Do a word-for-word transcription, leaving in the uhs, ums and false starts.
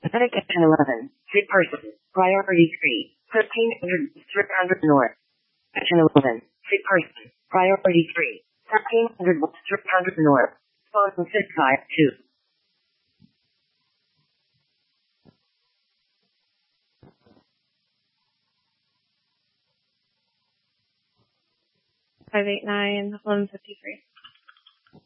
Pathetic at ten eleven. Sick person. Priority three. thirteen hundred three hundred North. At ten eleven. Sick person. Priority three. thirteen hundred three hundred North. Phone six five two. five eight nine, one fifty-three.